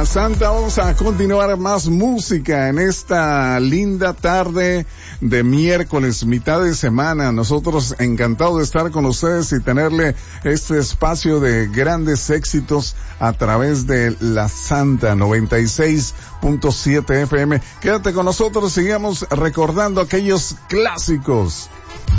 La Santa. Vamos a continuar más música en esta linda tarde de miércoles, mitad de semana. Nosotros encantados de estar con ustedes y tenerle este espacio de grandes éxitos a través de La Santa 96.7 FM. Quédate con nosotros, sigamos recordando aquellos clásicos.